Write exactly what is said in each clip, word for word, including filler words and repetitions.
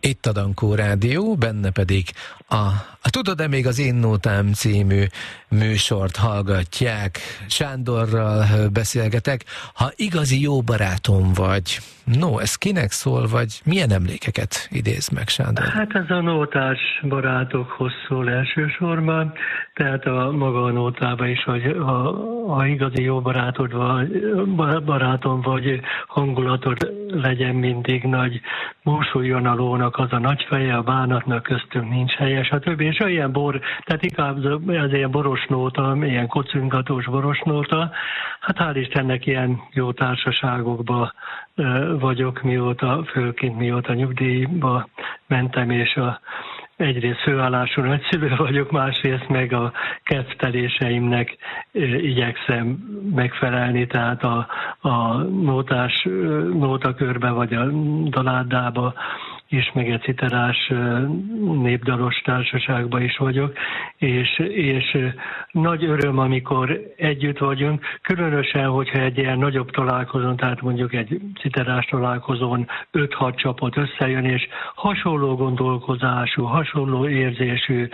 Itt a Dankó Rádió, benne pedig a, a Tudod-e még az Én Nótám című műsort hallgatják. Sándorral beszélgetek. Ha igazi jó barátom vagy, no, ez kinek szól, vagy milyen emlékeket idéz meg, Sándor? Hát ez a nótás barátokhoz szól elsősorban, tehát a maga a nótában is, hogy ha, ha igazi jó barátod vagy, barátom vagy, hangulatod legyen mindig nagy, búsuljon a lónak az a nagy feje, a bánatnak köztünk nincs helye, stb. És olyan bor, tehát inkább ez ilyen boros nóta, ilyen kocingatós boros nóta, hát hál' Istennek ilyen jó társaságokban vagyok, mióta, főként mióta nyugdíjba mentem, és a, egyrészt főállású nagyszülő vagyok, másrészt meg a kedvteléseimnek igyekszem megfelelni, tehát a, a nótás nótakörbe vagy a dalárdába is, meg egy citerás népdalos társaságban is vagyok, és, és nagy öröm, amikor együtt vagyunk, különösen, hogyha egy ilyen nagyobb találkozón, tehát mondjuk egy citerás találkozón öt-hat csapat összejön, és hasonló gondolkozású, hasonló érzésű,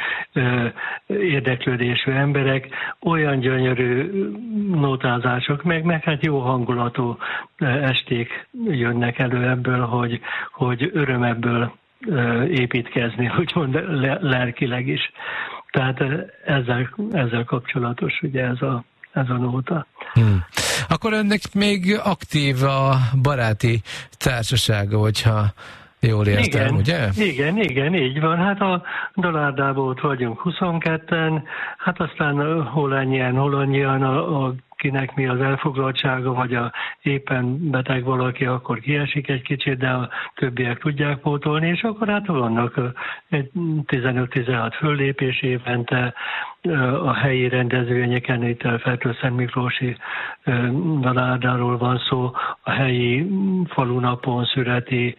érdeklődésű emberek, olyan gyönyörű nótázások, meg, meg hát jó hangulatú esték jönnek elő ebből, hogy, hogy öröm ebből építkezni, úgymond lelkileg is. Tehát ezzel, ezzel kapcsolatos ugye ez a, ez a nóta. Hmm. Akkor önnek még aktív a baráti társasága, hogyha jól értem, igen, ugye? Igen, igen, így van. Hát a dalárdában ott vagyunk huszonketten, hát aztán hol ennyien, hol annyian, a, a kinek mi az elfoglaltsága, vagy a éppen beteg valaki, akkor kiesik egy kicsit, de a többiek tudják pótolni, és akkor hát vannak egy tizenöt-tizenhat föllépés évente a helyi rendezvényeken, itt a Fertőszent Miklósi dalárdáról van szó, a helyi falunapon, szüreti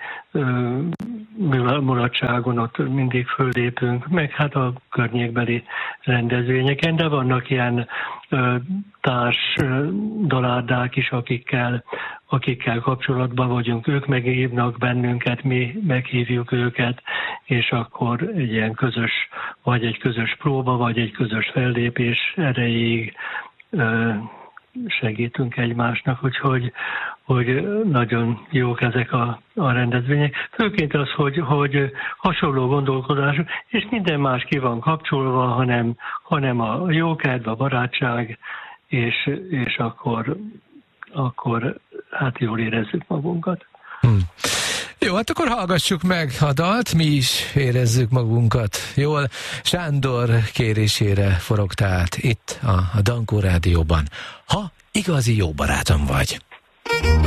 mulatságon ott mindig föllépünk, meg hát a környékbeli rendezvényeken, de vannak ilyen társ dalárdák is, akikkel, akikkel kapcsolatban vagyunk. Ők meghívnak bennünket, mi meghívjuk őket, és akkor egy ilyen közös, vagy egy közös próba, vagy egy közös fellépés erejéig segítünk egymásnak, úgyhogy hogy nagyon jók ezek a, a rendezvények. Főként az, hogy, hogy hasonló gondolkodású, és minden más ki van kapcsolva, hanem, hanem a jókedv, a barátság, és, és akkor, akkor hát jól érezzük magunkat. Hmm. Jó, hát akkor hallgassuk meg a dalt, mi is érezzük magunkat jól. Sándor kérésére forog tehát itt a, a Dankó Rádióban. Ha igazi jó barátom vagy.